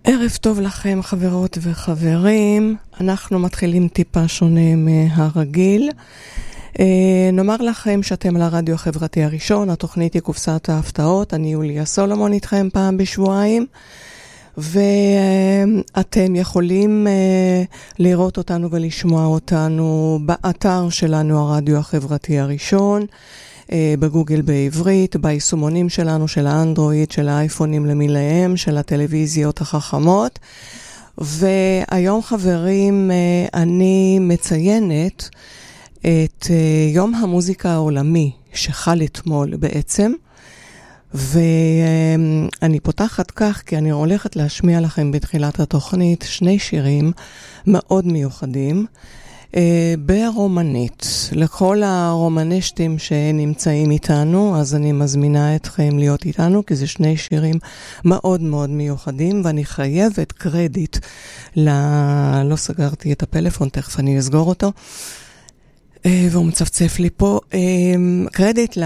ערב טוב לכם חברות וחברים, אנחנו מתחילים טיפה שונה מהרגיל. נאמר לכם שאתם על הרדיו החברתי הראשון, התוכנית היא קופסת ההפתעות, אני יוליה סולומון איתכם פעם בשבועיים, ואתם יכולים לראות אותנו ולשמוע אותנו באתר שלנו הרדיו החברתי הראשון, בגוגל בעברית, ביישומונים שלנו, של האנדרואיד, של האייפונים למיליהם, של הטלוויזיות החכמות. והיום חברים, אני מציינת את יום המוזיקה העולמי שחל אתמול בעצם, ואני פותחת כך כי אני הולכת להשמיע לכם בתחילת התוכנית שני שירים מאוד מיוחדים, ברומנית. לכל הרומניסטים שנמצאים איתנו, אז אני מזמינה אתכם להיות איתנו, כי זה שני שירים מאוד מאוד מיוחדים, ואני חייבת קרדיט לא סגרתי את הפלאפון, תכף אני אסגור אותו, והוא מצפצף לי פה. קרדיט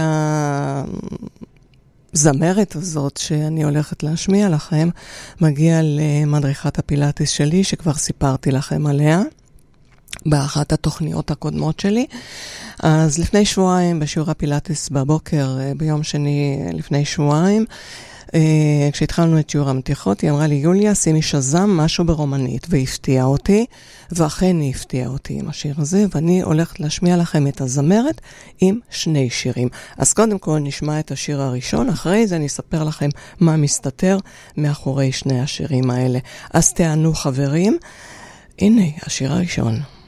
לזמרת הזאת שאני הולכת להשמיע לכם, מגיע למדריכת הפילאטיס שלי, שכבר סיפרתי לכם עליה באחת התוכניות הקודמות שלי. אז לפני שבועיים בשיעור הפילאטיס בבוקר, ביום שני לפני שבועיים, כשהתחלנו את שיעור המתיחות, היא אמרה לי, יוליה, שימי שזם משהו ברומנית, והפתיעה אותי, ואכן היא הפתיעה אותי עם השיר הזה, ואני הולכת להשמיע לכם את הזמרת עם שני שירים. אז קודם כל נשמע את השיר הראשון, אחרי זה אני אספר לכם מה מסתתר מאחורי שני השירים האלה. אז תענו חברים, הנה השיר הראשון.